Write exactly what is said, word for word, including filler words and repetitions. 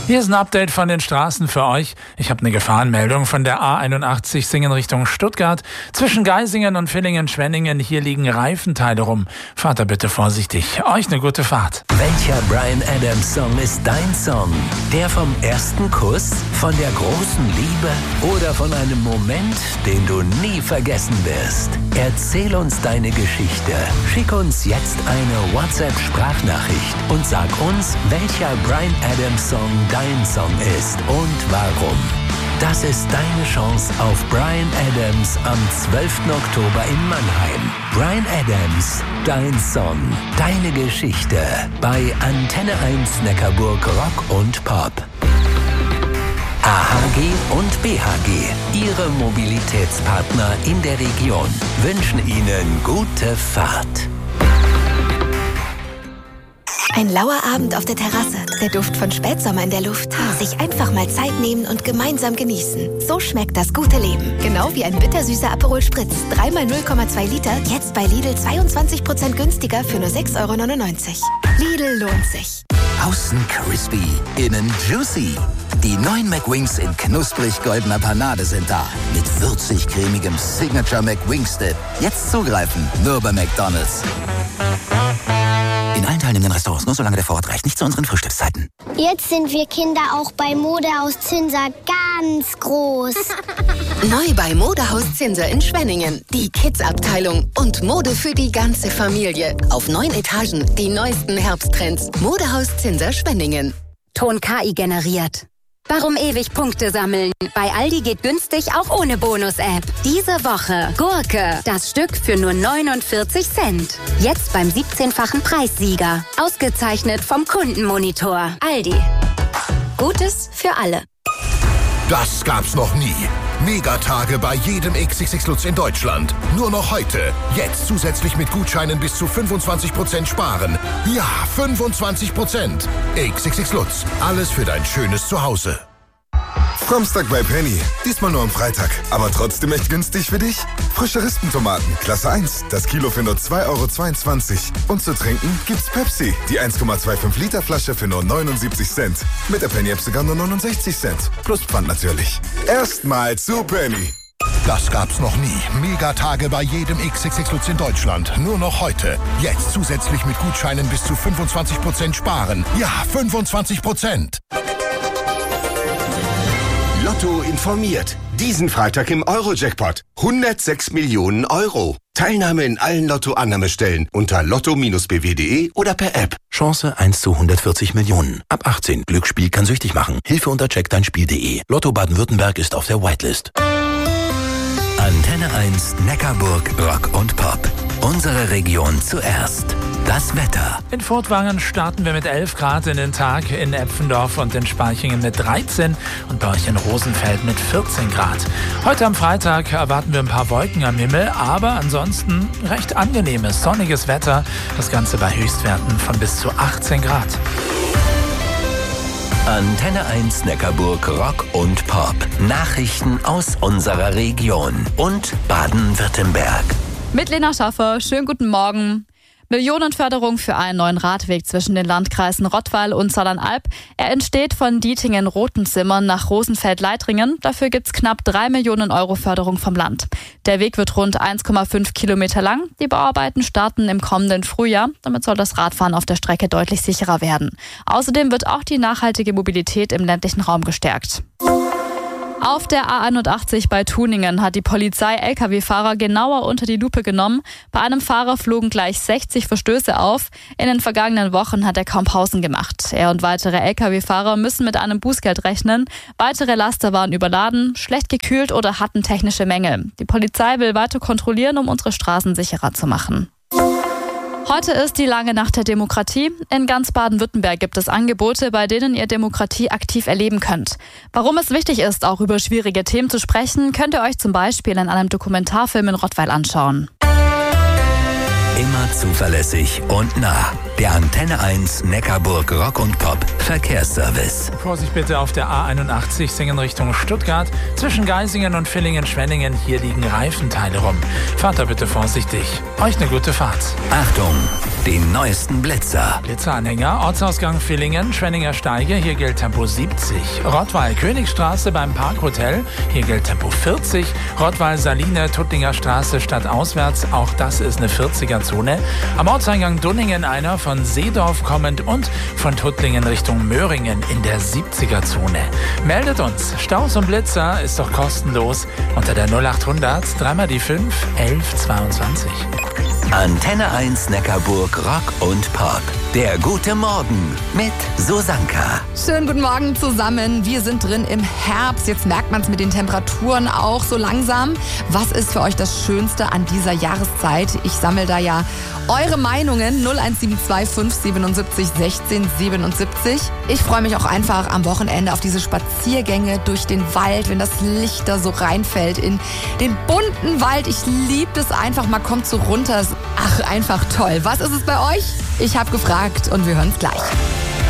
Hier ist ein Update von den Straßen für euch. Ich habe eine Gefahrenmeldung von der A einundachtzig Singen Richtung Stuttgart. Zwischen Geisingen und Villingen-Schwenningen, hier liegen Reifenteile rum. Fahrt da bitte vorsichtig. Euch eine gute Fahrt. Welcher Bryan Adams Song ist dein Song? Der vom ersten Kuss, von der großen Liebe oder von einem Moment, den du nie vergessen wirst? Erzähl uns deine Geschichte. Schick uns jetzt eine WhatsApp-Sprachnachricht und sag uns, welcher Bryan Adams Song dein Song ist und warum. Das ist deine Chance auf Bryan Adams am zwölften Oktober in Mannheim. Bryan Adams, dein Song, deine Geschichte bei Antenne eins Neckarburg Rock und Pop. A H G und B H G, Ihre Mobilitätspartner in der Region, wünschen Ihnen gute Fahrt. Ein lauer Abend auf der Terrasse, der Duft von Spätsommer in der Luft. Sich einfach mal Zeit nehmen und gemeinsam genießen. So schmeckt das gute Leben. Genau wie ein bittersüßer Aperol Spritz. Dreimal null Komma zwei Liter, jetzt bei Lidl zweiundzwanzig Prozent günstiger für nur sechs Euro neunundneunzig. Lidl lohnt sich. Außen crispy, innen juicy. Die neuen McWings in knusprig goldener Panade sind da. Mit würzig-cremigem Signature McWings Dip. Jetzt zugreifen, nur bei McDonald's. In allen teilnehmenden Restaurants, nur solange der Vorrat reicht, nicht zu unseren Frühstückszeiten. Jetzt sind wir Kinder auch bei Modehaus Zinser ganz groß. Neu bei Modehaus Zinser in Schwenningen. Die Kids-Abteilung und Mode für die ganze Familie. Auf neun Etagen die neuesten Herbsttrends. Modehaus Zinser Schwenningen. Ton K I generiert. Warum ewig Punkte sammeln? Bei Aldi geht günstig auch ohne Bonus-App. Diese Woche Gurke, das Stück für nur neunundvierzig Cent. Jetzt beim siebzehnfachen Preissieger. Ausgezeichnet vom Kundenmonitor. Aldi. Gutes für alle. Das gab's noch nie. Megatage bei jedem X X X Lutz in Deutschland. Nur noch heute. Jetzt zusätzlich mit Gutscheinen bis zu fünfundzwanzig Prozent sparen. Ja, fünfundzwanzig Prozent. X X X Lutz. Alles für dein schönes Zuhause. Samstag bei Penny. Diesmal nur am Freitag. Aber trotzdem echt günstig für dich. Frische Rispentomaten, Klasse eins. Das Kilo für nur zwei Euro zweiundzwanzig. Und zu trinken gibt's Pepsi. Die eins Komma fünfundzwanzig Liter Flasche für nur neunundsiebzig Cent. Mit der Penny-App sogar nur neunundsechzig Cent. Plus Pfand natürlich. Erstmal zu Penny. Das gab's noch nie. Megatage bei jedem X X X Lutz in Deutschland. Nur noch heute. Jetzt zusätzlich mit Gutscheinen bis zu fünfundzwanzig Prozent sparen. Ja, fünfundzwanzig Prozent. Lotto informiert. Diesen Freitag im Euro-Jackpot. hundertsechs Millionen Euro. Teilnahme in allen Lotto-Annahmestellen unter lotto Bindestrich b w punkt de oder per App. Chance eins zu hundertvierzig Millionen. Ab achtzehn. Glücksspiel kann süchtig machen. Hilfe unter check dein Spiel punkt de. Lotto Baden-Württemberg ist auf der Whitelist. Antenne eins Neckarburg Rock und Pop. Unsere Region zuerst. Das Wetter. In Furtwangen starten wir mit elf Grad in den Tag, in Epfendorf und in Spaichingen mit dreizehn und bei euch in Rosenfeld mit vierzehn Grad. Heute am Freitag erwarten wir ein paar Wolken am Himmel, aber ansonsten recht angenehmes, sonniges Wetter. Das Ganze bei Höchstwerten von bis zu achtzehn Grad. Antenne eins Neckarburg Rock und Pop. Nachrichten aus unserer Region und Baden-Württemberg. Mit Lena Schaffer, schönen guten Morgen. Millionenförderung für einen neuen Radweg zwischen den Landkreisen Rottweil und Zollernalb. Er entsteht von Dietingen-Rotenzimmern nach Rosenfeld-Leitringen. Dafür gibt's knapp drei Millionen Euro Förderung vom Land. Der Weg wird rund eins Komma fünf Kilometer lang. Die Bauarbeiten starten im kommenden Frühjahr. Damit soll das Radfahren auf der Strecke deutlich sicherer werden. Außerdem wird auch die nachhaltige Mobilität im ländlichen Raum gestärkt. Auf der A einundachtzig bei Tuningen hat die Polizei L K W-Fahrer genauer unter die Lupe genommen. Bei einem Fahrer flogen gleich sechzig Verstöße auf. In den vergangenen Wochen hat er kaum Pausen gemacht. Er und weitere L K W-Fahrer müssen mit einem Bußgeld rechnen. Weitere Laster waren überladen, schlecht gekühlt oder hatten technische Mängel. Die Polizei will weiter kontrollieren, um unsere Straßen sicherer zu machen. Heute ist die lange Nacht der Demokratie. In ganz Baden-Württemberg gibt es Angebote, bei denen ihr Demokratie aktiv erleben könnt. Warum es wichtig ist, auch über schwierige Themen zu sprechen, könnt ihr euch zum Beispiel in einem Dokumentarfilm in Rottweil anschauen. Immer zuverlässig und nah. Der Antenne eins Neckarburg Rock und Pop Verkehrsservice. Vorsicht bitte auf der A einundachtzig Singen Richtung Stuttgart. Zwischen Geisingen und Villingen-Schwenningen, hier liegen Reifenteile rum. Fahrt da bitte vorsichtig. Euch eine gute Fahrt. Achtung, den neuesten Blitzer. Blitzeranhänger, Ortsausgang Villingen, Schwenninger Steige, hier gilt Tempo siebzig. Rottweil, Königstraße beim Parkhotel, hier gilt Tempo vierzig. Rottweil, Saline, Tuttlinger Straße stadtauswärts, auch das ist eine vierziger-Zone. Am Ortseingang Dunningen einer von Seedorf kommend und von Tuttlingen Richtung Möhringen in der siebziger-Zone. Meldet uns, Staus und Blitzer ist doch kostenlos unter der null achthundert dreimal die fünf elf zweiundzwanzig. Antenne eins Neckarburg Rock und Pop. Der gute Morgen mit Susanka. Schönen guten Morgen zusammen. Wir sind drin im Herbst. Jetzt merkt man es mit den Temperaturen auch so langsam. Was ist für euch das Schönste an dieser Jahreszeit? Ich sammle da ja eure Meinungen. null eins sieben zwei fünf siebenundsiebzig sechzehn siebenundsiebzig. Ich freue mich auch einfach am Wochenende auf diese Spaziergänge durch den Wald, wenn das Licht da so reinfällt in den bunten Wald. Ich liebe das einfach. Man kommt so runter. Ach, einfach toll. Was ist es bei euch? Ich habe gefragt und wir hören es gleich.